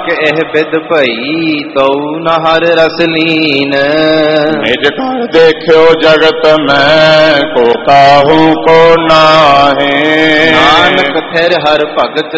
ਇਹ ਬਿਦ ਭਈ ਤਉ ਨ ਹਰ ਰਸ ਲੀਨ। ਨਿਜ ਘਰ ਦੇਖਿਓ ਜਗਤ ਮੈਂ ਕੋ ਕਾਹੂ ਕੋ ਨਾਹੀ। ਨਾਨਕ ਫਿਰ ਹਰ ਭਗਤ